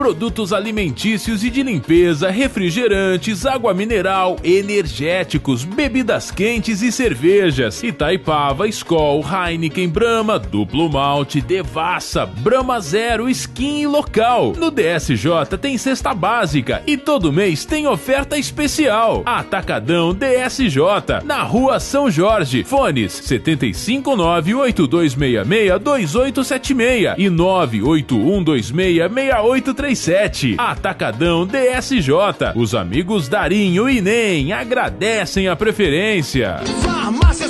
Produtos alimentícios e de limpeza, refrigerantes, água mineral, energéticos, bebidas quentes e cervejas. Itaipava, Skol, Heineken, Brahma, Duplo Malte, Devassa, Brahma Zero, Skin e Local. No DSJ tem cesta básica e todo mês tem oferta especial. Atacadão DSJ, na Rua São Jorge. Fones 759-8266-2876 e 981266837. Atacadão DSJ. Os amigos Darinho e Nem agradecem a preferência. Farmácia